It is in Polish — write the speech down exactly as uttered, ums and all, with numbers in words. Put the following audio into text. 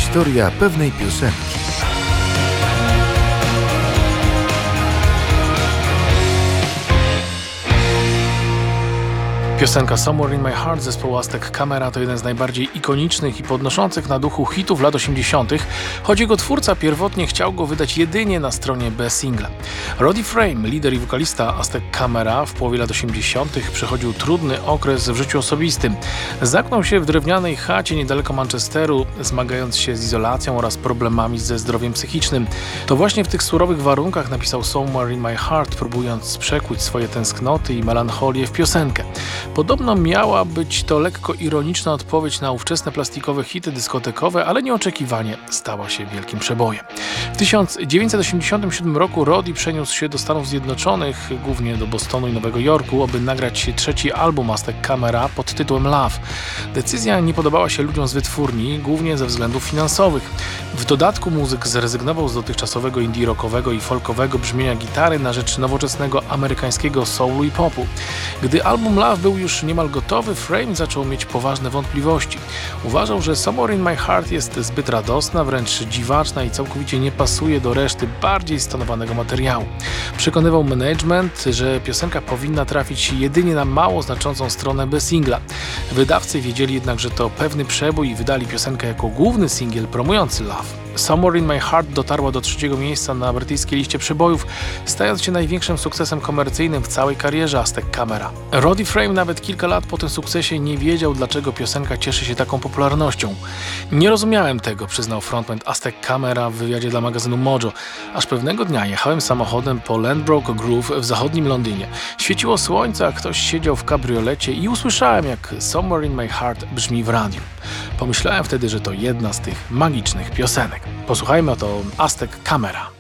Historia pewnej piosenki. Piosenka Somewhere in My Heart zespołu Aztec Camera to jeden z najbardziej ikonicznych i podnoszących na duchu hitów lat osiemdziesiątych, choć jego twórca pierwotnie chciał go wydać jedynie na stronie B singla. Roddy Frame, lider i wokalista Aztec Camera, w połowie lat osiemdziesiątych przechodził trudny okres w życiu osobistym. Zamknął się w drewnianej chacie niedaleko Manchesteru, zmagając się z izolacją oraz problemami ze zdrowiem psychicznym. To właśnie w tych surowych warunkach napisał Somewhere in My Heart, próbując przekuć swoje tęsknoty i melancholię w piosenkę. Podobno miała być to lekko ironiczna odpowiedź na ówczesne plastikowe hity dyskotekowe, ale nieoczekiwanie stała się wielkim przebojem. W tysiąc dziewięćset osiemdziesiątym siódmym roku Roddy przeniósł się do Stanów Zjednoczonych, głównie do Bostonu i Nowego Jorku, aby nagrać trzeci album Aztec Camera pod tytułem Love. Decyzja nie podobała się ludziom z wytwórni, głównie ze względów finansowych. W dodatku muzyk zrezygnował z dotychczasowego indie rockowego i folkowego brzmienia gitary na rzecz nowoczesnego amerykańskiego soulu i popu. Gdy album Love był już niemal gotowy, Frame zaczął mieć poważne wątpliwości. Uważał, że Somewhere in My Heart jest zbyt radosna, wręcz dziwaczna i całkowicie nie pasuje do reszty bardziej stonowanego materiału. Przekonywał management, że piosenka powinna trafić jedynie na mało znaczącą stronę B singla. Wydawcy wiedzieli jednak, że to pewny przebój i wydali piosenkę jako główny singiel promujący Love. Somewhere in My Heart dotarła do trzeciego miejsca na brytyjskiej liście przebojów, stając się największym sukcesem komercyjnym w całej karierze Aztec Camera. Roddy Frame nawet kilka lat po tym sukcesie nie wiedział, dlaczego piosenka cieszy się taką popularnością. Nie rozumiałem tego, przyznał frontman Aztec Camera w wywiadzie dla magazynu Mojo. Aż pewnego dnia jechałem samochodem po Ladbroke Grove w zachodnim Londynie. Świeciło słońce, a ktoś siedział w kabriolecie i usłyszałem, jak Somewhere in My Heart brzmi w radiu. Pomyślałem wtedy, że to jedna z tych magicznych piosenek. Posłuchajmy oto Aztec Camera.